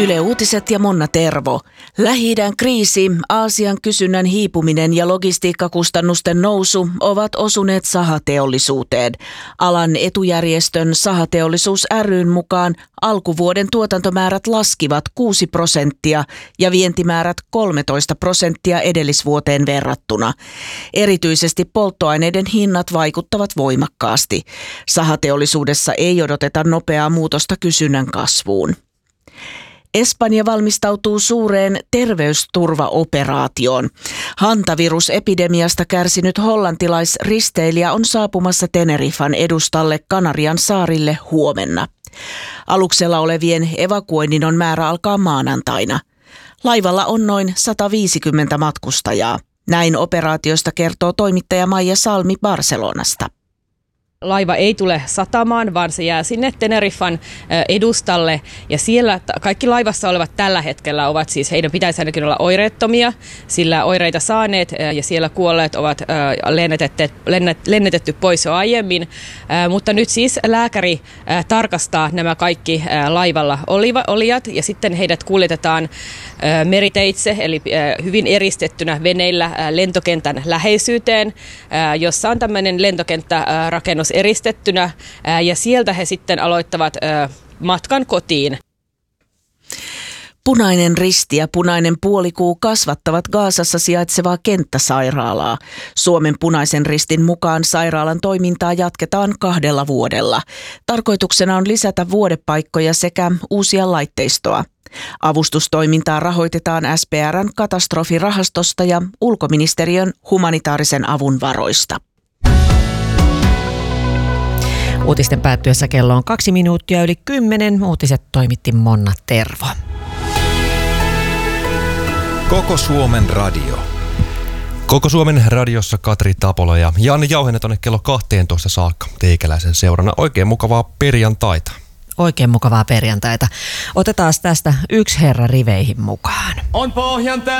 Yle Uutiset ja Monna Tervo. Lähi-idän kriisi, Aasian kysynnän hiipuminen ja logistiikkakustannusten nousu ovat osuneet sahateollisuuteen. Alan etujärjestön Sahateollisuus ry:n mukaan alkuvuoden tuotantomäärät laskivat 6% ja vientimäärät 13% edellisvuoteen verrattuna. Erityisesti polttoaineiden hinnat vaikuttavat voimakkaasti. Sahateollisuudessa ei odoteta nopeaa muutosta kysynnän kasvuun. Espanja valmistautuu suureen terveysturvaoperaatioon. Hantavirusepidemiasta kärsinyt hollantilaisristeilijä on saapumassa Tenerifan edustalle Kanarian saarille huomenna. Aluksella olevien evakuoinnin on määrä alkaa maanantaina. Laivalla on noin 150 matkustajaa. Näin operaatiosta kertoo toimittaja Maija Salmi Barcelonasta. Laiva ei tule satamaan, vaan se jää sinne Tenerifan edustalle ja siellä kaikki laivassa olevat tällä hetkellä ovat siis, heidän pitäisi ainakin olla oireettomia, sillä oireita saaneet ja siellä kuolleet ovat lennetetty pois jo aiemmin, mutta nyt siis lääkäri tarkastaa nämä kaikki laivalla olijat ja sitten heidät kuljetetaan meriteitse, eli hyvin eristettynä veneillä lentokentän läheisyyteen, jossa on tämmöinen lentokenttärakennus eristettynä ja sieltä he sitten aloittavat matkan kotiin. Punainen Risti ja Punainen Puolikuu kasvattavat Gazassa sijaitsevaa kenttäsairaalaa. Suomen Punaisen Ristin mukaan sairaalan toimintaa jatketaan 2 vuodella. Tarkoituksena on lisätä vuodepaikkoja sekä uusia laitteistoa. Avustustoimintaa rahoitetaan SPR:n katastrofirahastosta ja ulkoministeriön humanitaarisen avun varoista. Uutisten päättyessä kello on 10:02. Uutiset toimitti Monna Tervo. Koko Suomen radio. Koko Suomen radiossa Katri Tapola ja Janne Jauhinen tuonne kello 12 saakka teikäläisen seurana. Oikein mukavaa perjantaita. Oikein mukavaa perjantaita. Otetaan tästä yksi herra riveihin mukaan. On pohjan